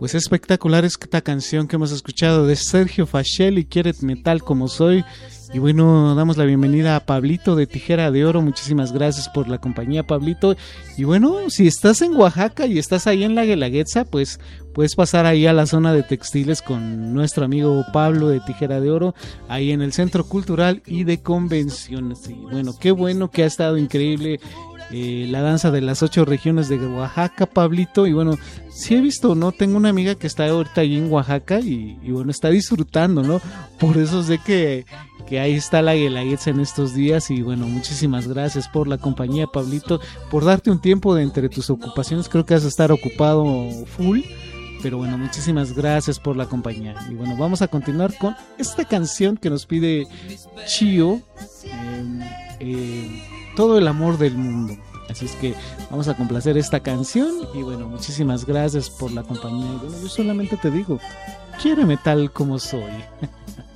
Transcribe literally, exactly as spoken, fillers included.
Pues espectacular esta canción que hemos escuchado de Sergio Facelli, Quiéreme Metal Como Soy. Y bueno, damos la bienvenida a Pablito de Tijera de Oro. Muchísimas gracias por la compañía, Pablito. Y bueno, si estás en Oaxaca y estás ahí en la Guelaguetza, pues puedes pasar ahí a la zona de textiles con nuestro amigo Pablo de Tijera de Oro, ahí en el Centro Cultural y de Convenciones. Y bueno, qué bueno que ha estado increíble eh, la danza de las ocho regiones de Oaxaca, Pablito. Y bueno, sí he visto, ¿no? Tengo una amiga que está ahorita ahí en Oaxaca y, y bueno, está disfrutando, ¿no? Por eso sé que... que ahí está la Guelaguetza en estos días. Y bueno, muchísimas gracias por la compañía, Pablito, por darte un tiempo de entre tus ocupaciones. Creo que vas a estar ocupado full, pero bueno, muchísimas gracias por la compañía. Y bueno, vamos a continuar con esta canción que nos pide Chío, eh, eh, Todo el amor del mundo. Así es que vamos a complacer esta canción. Y bueno, muchísimas gracias por la compañía. Y bueno, yo solamente te digo, quiéreme tal como soy.